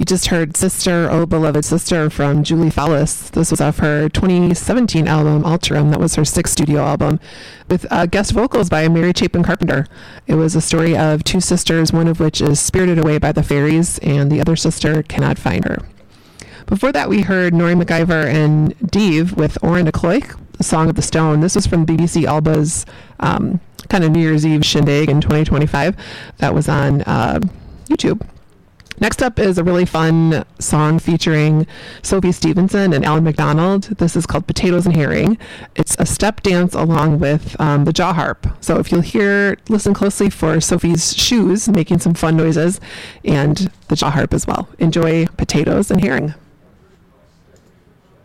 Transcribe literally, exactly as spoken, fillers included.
You just heard Sister, Oh Beloved Sister from Julie Fallis. This was off her twenty seventeen album, Alterum. That was her sixth studio album, with uh, guest vocals by Mary Chapin Carpenter. It was a story of two sisters, one of which is spirited away by the fairies, and the other sister cannot find her. Before that, we heard Nori MacIver and Dave with Oren Acloich, the Song of the Stone. This was from B B C Alba's um, kind of New Year's Eve shindig in twenty twenty-five. That was on uh, YouTube. Next up is a really fun song featuring Sophie Stevenson and Alan McDonald. This is called Potatoes and Herring. It's a step dance along with um, the jaw harp. So if you'll hear, listen closely for Sophie's shoes making some fun noises and the jaw harp as well. Enjoy Potatoes and Herring.